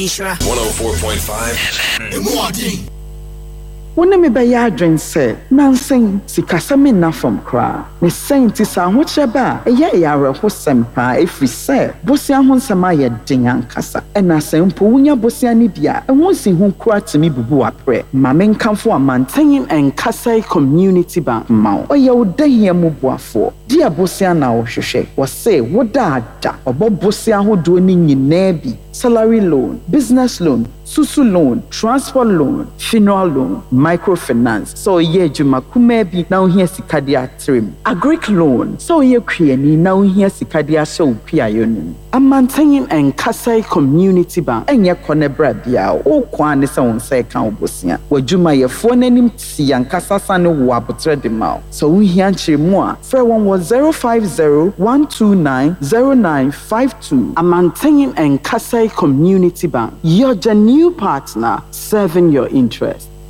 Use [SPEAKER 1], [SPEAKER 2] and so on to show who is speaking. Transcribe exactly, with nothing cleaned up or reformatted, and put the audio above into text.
[SPEAKER 1] Insura one oh four point five F M.
[SPEAKER 2] Wona me be ya adwen se nansen sikasame na from kra ne senti sa ho cheba eye yare ho sempa efri se bosia ho nsema ye den ankasa ena sempo wunya bosia ne bia ehun si hu kra timi bubu apre ma me nkamfo amanten enkasai community bank ma oye odahia mu boafo dia bosia na wo hwehwe wo se woda ada obo bosia ho do ni nyina bi salary loan, business loan, susu loan, transport loan, funeral loan, microfinance. So ye juma kumebi na uhia sikadia trim. Agric loan. So ye krieni na uhia sikadia show pia yonu. Amantenyin and Kasai Community Bank. Enye konebra bia o kwane sa wonse kan obosia. Wajuma ye phone nim ti yankasa sane wo abotre de ma. So uhia nchire mu a frɛ one was zero five zero one two nine zero nine five two. Amantenyin and Kasai Community Bank. You're the new partner serving your interest.